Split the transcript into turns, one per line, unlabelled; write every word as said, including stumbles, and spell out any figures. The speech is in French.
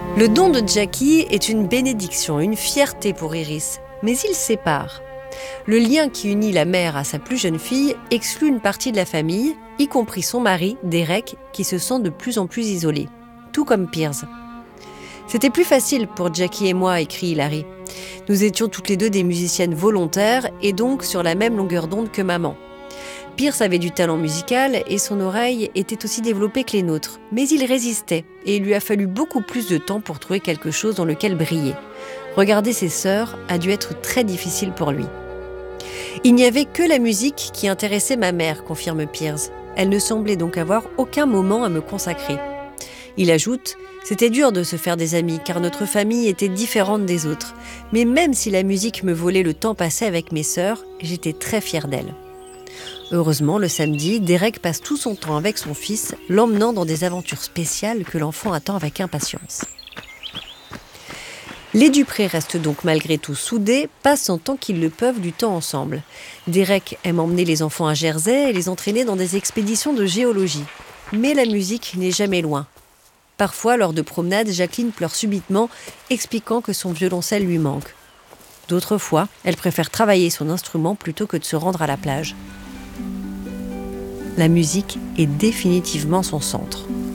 Le don de Jackie est une bénédiction, une fierté pour Iris, mais il sépare. Le lien qui unit la mère à sa plus jeune fille exclut une partie de la famille, y compris son mari, Derek, qui se sent de plus en plus isolé, tout comme Piers. « C'était plus facile pour Jackie et moi », écrit Hilary. « Nous étions toutes les deux des musiciennes volontaires et donc sur la même longueur d'onde que maman. Piers avait du talent musical et son oreille était aussi développée que les nôtres, mais il résistait et il lui a fallu beaucoup plus de temps pour trouver quelque chose dans lequel briller. Regarder ses sœurs a dû être très difficile pour lui. » Il n'y avait que la musique qui intéressait ma mère, confirme Piers. Elle ne semblait donc avoir aucun moment à me consacrer. Il ajoute « C'était dur de se faire des amis car notre famille était différente des autres. Mais même si la musique me volait le temps passé avec mes sœurs, j'étais très fière d'elle. » Heureusement, le samedi, Derek passe tout son temps avec son fils, l'emmenant dans des aventures spéciales que l'enfant attend avec impatience. Les Dupré restent donc malgré tout soudés, passant tant qu'ils le peuvent du temps ensemble. Derek aime emmener les enfants à Jersey et les entraîner dans des expéditions de géologie. Mais la musique n'est jamais loin. Parfois, lors de promenades, Jacqueline pleure subitement, expliquant que son violoncelle lui manque. D'autres fois, elle préfère travailler son instrument plutôt que de se rendre à la plage. La musique est définitivement son centre.